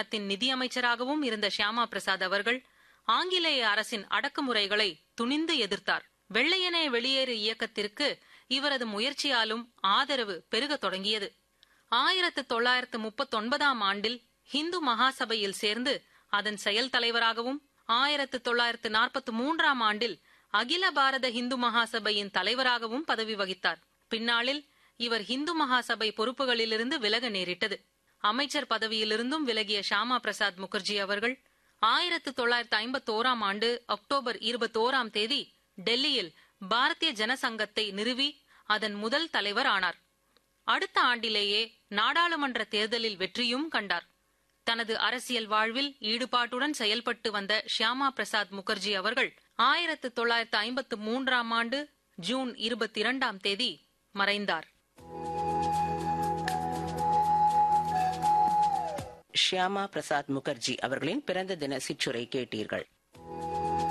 மாகாணத்தின் நிதியமைச்சராகவும் இருந்த ஷியாமா பிரசாத் அவர்கள் ஆங்கிலேய அரசின் அடக்குமுறைகளை துணிந்து எதிர்த்தார். வெள்ளையனே வெளியேறு இயக்கத்திற்கு இவரது முயற்சியாலும் ஆதரவு பெருக தொடங்கியது. 1939 ஆண்டில் ஹிந்து மகாசபையில் சேர்ந்து அதன் செயல் தலைவராகவும் 1943 ஆண்டில் அகில பாரத ஹிந்து மகாசபையின் தலைவராகவும் பதவி வகித்தார். பின்னாளில் இவர் ஹிந்து மகாசபை பொறுப்புகளிலிருந்து விலக நேரிட்டது. அமைச்சர் பதவியிலிருந்தும் விலகிய ஷியாமா பிரசாத் முகர்ஜி அவர்கள் 1951 ஆண்டு அக்டோபர் 21 டெல்லியில் பாரதிய ஜனசங்கத்தை நிறுவி அதன் முதல் தலைவர் ஆனார். அடுத்த ஆண்டிலேயே நாடாளுமன்ற தேர்தலில் வெற்றியும் கண்டார். தனது அரசியல் வாழ்வில் ஈடுபாட்டுடன் செயல்பட்டு வந்த ஷியாமா பிரசாத் முகர்ஜி அவர்கள் 1953 ஆண்டு ஜூன் 22 மறைந்தார். ஷியாமா பிரசாத் முகர்ஜி அவர்களின் பிறந்த தின சிற்றுரை கேட்டீர்கள்.